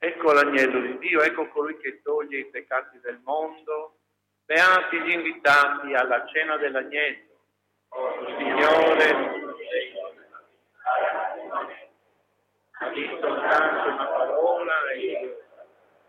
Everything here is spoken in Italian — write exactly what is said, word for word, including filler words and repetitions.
Ecco l'agnello di Dio, ecco colui che toglie i peccati del mondo. Beati gli invitati alla cena dell'agnello. Il Signore ha detto soltanto una parola e